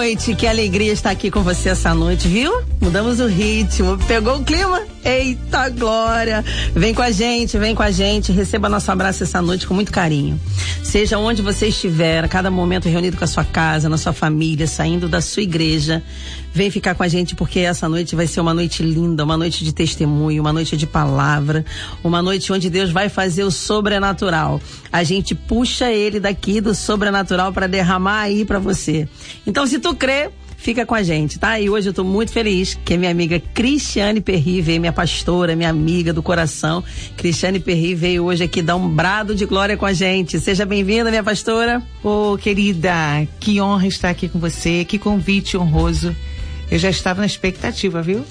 noite, que alegria estar aqui com você essa noite, viu? Mudamos o ritmo, pegou o clima? Eita glória! Vem com a gente, receba nosso abraço essa noite com muito carinho. Seja onde você estiver, a cada momento reunido com a sua casa, na sua família, saindo da sua igreja, vem ficar com a gente porque essa noite vai ser uma noite linda, uma noite de testemunho, uma noite de palavra, uma noite onde Deus vai fazer o sobrenatural. A gente puxa ele daqui do sobrenatural para derramar aí para você. Então, se tu crê, fica com a gente, tá? E hoje eu tô muito feliz que a minha amiga Cristiane Perry veio, minha pastora, minha amiga do coração. Cristiane Perry veio hoje aqui dar um brado de glória com a gente. Seja bem-vinda, minha pastora. Ô, querida, que honra estar aqui com você, que convite honroso. Eu já estava na expectativa, viu?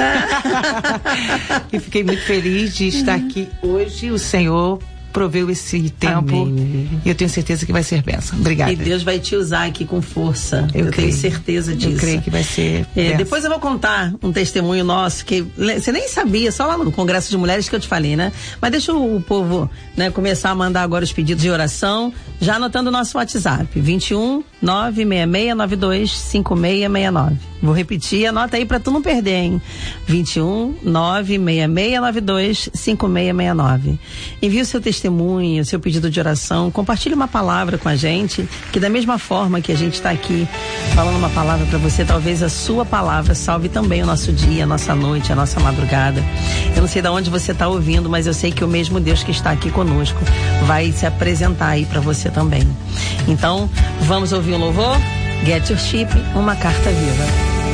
E fiquei muito feliz de estar aqui hoje. O Senhor proveu esse tempo. Amém. E eu tenho certeza que vai ser bênção. Obrigada. E Deus vai te usar aqui com força. Eu tenho certeza disso. Eu creio que vai ser depois eu vou contar um testemunho nosso que você nem sabia, só lá no Congresso de Mulheres que eu te falei, né? Mas deixa o povo, né, começar a mandar agora os pedidos de oração, já anotando o nosso WhatsApp, 21 96692 5669. Vou repetir, anota aí pra tu não perder, hein? 21 96692 5669. Envie o seu testemunho, o seu pedido de oração, compartilhe uma palavra com a gente, que da mesma forma que a gente tá aqui falando uma palavra pra você, talvez a sua palavra salve também o nosso dia, a nossa noite, a nossa madrugada. Eu não sei de onde você tá ouvindo, mas eu sei que o mesmo Deus que está aqui conosco vai se apresentar aí pra você também. Então, vamos ouvir um louvor? Get Your Ship, uma carta viva.